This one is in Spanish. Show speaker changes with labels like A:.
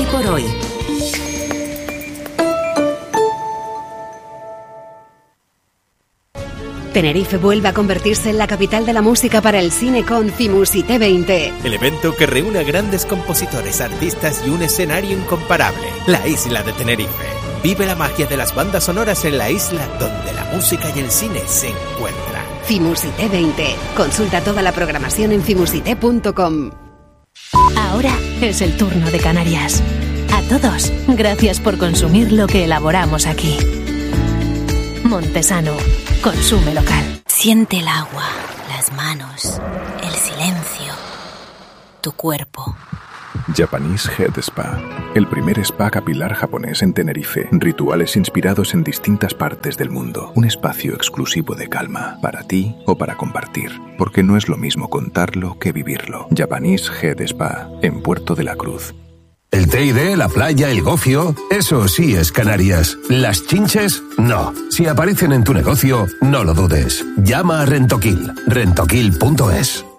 A: por hoy. Tenerife vuelve a convertirse en la capital de la música para el cine con Fimusité 20.
B: El evento que reúne a grandes compositores, artistas y un escenario incomparable. La isla de Tenerife. Vive la magia de las bandas sonoras en la isla donde la música y el cine se encuentran.
A: Fimusité 20. Consulta toda la programación en fimusité.com.
C: Ahora es el turno de Canarias. A todos, gracias por consumir lo que elaboramos aquí. Montesano, consume local.
D: Siente el agua, las manos, el silencio, tu cuerpo.
E: Japanese Head Spa, el primer spa capilar japonés en Tenerife. Rituales inspirados en distintas partes del mundo. Un espacio exclusivo de calma, para ti o para compartir. Porque no es lo mismo contarlo que vivirlo. Japanese Head Spa, en Puerto de la Cruz.
F: El TID, la playa, el gofio, eso sí es Canarias. Las chinches, no. Si aparecen en tu negocio, no lo dudes. Llama a Rentoquil, rentoquil.es.